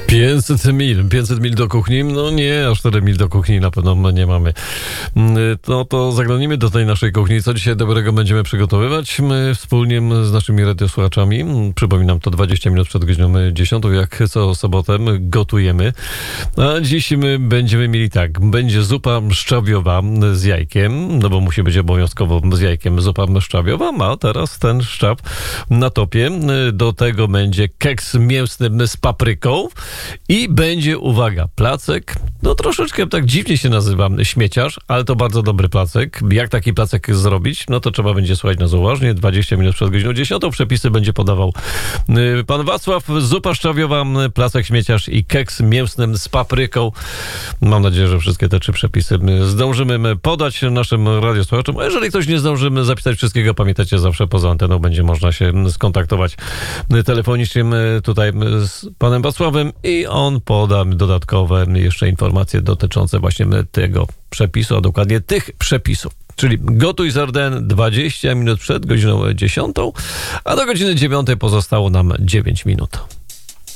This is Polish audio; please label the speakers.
Speaker 1: 500 mil do kuchni? No nie, aż 4 mil do kuchni na pewno nie mamy. No to zaglądnijmy do tej naszej kuchni. Co dzisiaj dobrego będziemy przygotowywać? My wspólnie z naszymi radiosłuchaczami, przypominam, to 20 minut przed godziną 10, jak co sobotę gotujemy. A dziś my będziemy mieli tak, będzie zupa szczawiowa z jajkiem, no bo musi być obowiązkowo z jajkiem zupa szczawiowa, a teraz ten szczaw na topie. Do tego będzie keks mięsny z papryką i będzie, uwaga, placek, no troszeczkę tak dziwnie się nazywa, śmieciarz, ale to bardzo dobry placek. Jak taki placek zrobić? No to trzeba będzie słuchać nas uważnie. 20 minut przed godziną 10. Przepisy będzie podawał pan Wacław. Zupa szczawiowa, placek śmieciarz i keks mięsny z papryką. Mam nadzieję, że wszystkie te 3 przepisy zdążymy podać naszym radiosłuchaczom. A jeżeli ktoś nie zdążymy zapisać wszystkiego, pamiętajcie, zawsze poza anteną będzie można się skontaktować telefonicznie tutaj z panem Wacławem i on poda dodatkowe jeszcze informacje dotyczące właśnie tego przepisu, a dokładnie tych przepisów. Czyli gotuj z Ardennes 20 minut przed godziną 10, a do godziny 9 pozostało nam 9 minut.